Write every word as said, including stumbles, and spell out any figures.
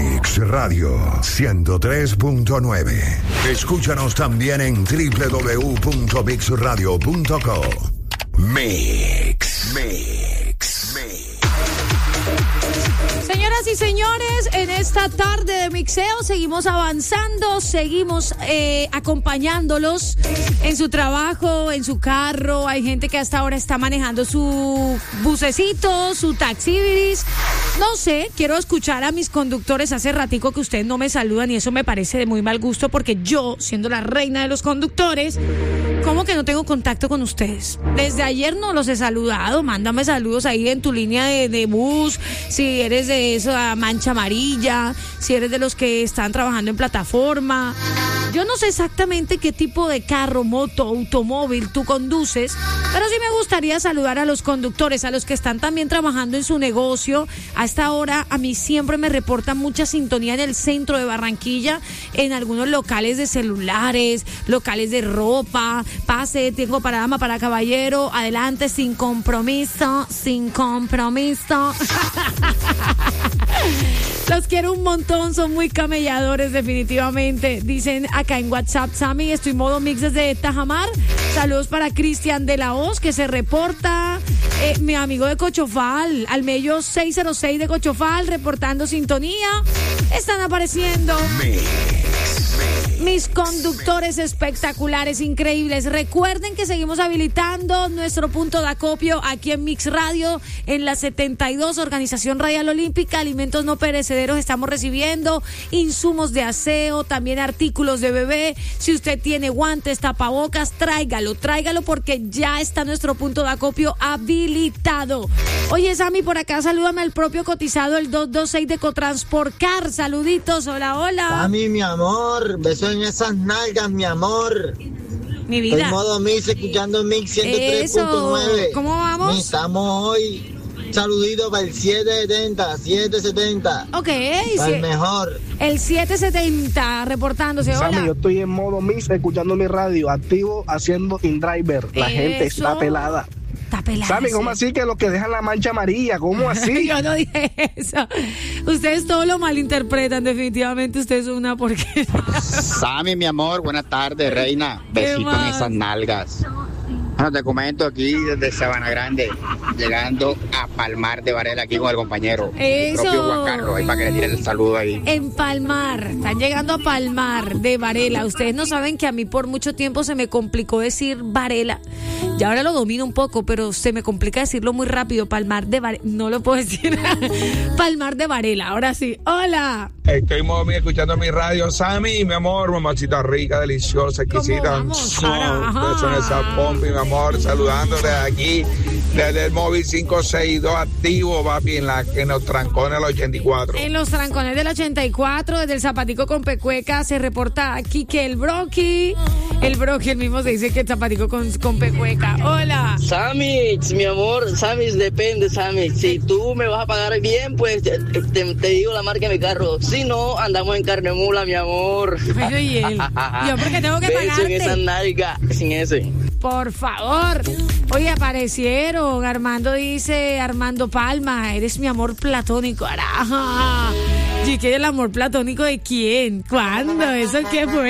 Mix Radio ciento tres punto nueve. Escúchanos también en doble u doble u doble u punto mix radio punto co. Mix, Mix, Mix. Señoras y señores, en esta tarde de mixeo seguimos avanzando, seguimos eh, acompañándolos en su trabajo, en su carro. Hay gente que hasta ahora está manejando su bucecito, su taxibiris. No sé, quiero escuchar a mis conductores. Hace ratico que ustedes no me saludan y eso me parece de muy mal gusto porque yo, siendo la reina de los conductores, ¿cómo que no tengo contacto con ustedes? Desde ayer no los he saludado. Mándame saludos ahí en tu línea de, de bus, si eres de esa mancha amarilla, si eres de los que están trabajando en plataforma. Yo no sé exactamente qué tipo de carro, moto, automóvil tú conduces, pero sí me gustaría saludar a los conductores, a los que están también trabajando en su negocio. A esta hora a mí siempre me reportan mucha sintonía en el centro de Barranquilla, en algunos locales de celulares, locales de ropa. Pase, tengo para dama, para caballero, adelante, sin compromiso, sin compromiso. Los quiero un montón, son muy camelladores definitivamente. Dicen acá en WhatsApp, Sammy, estoy modo mix desde Tajamar. Saludos para Cristian de la Hoz, que se reporta. Eh, mi amigo de Cochofal, Almello seis cero seis de Cochofal, reportando sintonía. Están apareciendo mis conductores espectaculares, increíbles. Recuerden que seguimos habilitando nuestro punto de acopio aquí en Mix Radio, en la setenta y dos, Organización Radial Olímpica. Alimentos no perecederos estamos recibiendo, insumos de aseo, también artículos de bebé. Si usted tiene guantes, tapabocas, tráigalo, tráigalo porque ya está nuestro punto de acopio habilitado. Oye, Sammy, por acá salúdame al propio cotizado, el dos dos seis de Cotransporcar. Saluditos, hola, hola. Sammy, mi amor, beso en esas nalgas, mi amor. Mi vida. Estoy modo Mix, escuchando Mix ciento tres punto nueve. ¿Cómo vamos? Estamos hoy. Saludito para el setecientos setenta, setecientos setenta. Ok. Para sí. el mejor. El setecientos setenta reportándose. Hola. Sammy, yo estoy en modo Mix, escuchando mi radio, activo, haciendo InDriver. La Eso. gente está pelada. Está pelada. Sammy, ¿cómo así que los que dejan la mancha amarilla? ¿Cómo así? Yo no dije eso. Ustedes todo lo malinterpretan, definitivamente. Ustedes son una porquería. Sammy, mi amor, buenas tardes, reina. Besito en esas nalgas. Bueno, te comento aquí desde Sabana Grande, llegando a Palmar de Varela aquí con el compañero. Eso. El propio Juan Carlos, ahí para que le tire el saludo ahí. En Palmar, están llegando a Palmar de Varela. Ustedes no saben que a mí por mucho tiempo se me complicó decir Varela. Ya ahora lo domino un poco, pero se me complica decirlo muy rápido. Palmar de Varela, no lo puedo decir. Palmar de Varela, ahora sí. Hola. Estoy modo escuchando mi radio, Sammy, mi amor, mamacita rica, deliciosa, exquisita. vamos, Beso en esa pompi, mi amor, saludándote aquí desde el móvil cinco seis dos activo, papi, en, la, en los trancones del ochenta y cuatro. En los trancones del ochenta y cuatro, desde el Zapatico con Pecueca, se reporta aquí que el Broqui, el Broqui, el mismo se dice que el Zapatico con, con Pecueca. Hola. Sammy, mi amor, Sammy, depende, Sammy. Si tú me vas a pagar bien, pues te, te, te digo la marca de mi carro. Si no, andamos en carne mula, mi amor. Bueno, y él. Yo porque tengo que Beso pagarte. en esa nalga, sin ese. Por favor. Oye, aparecieron. Armando dice, Armando Palma, eres mi amor platónico. Araja. ¿Y qué el amor platónico de quién? ¿Cuándo? ¿Eso qué fue?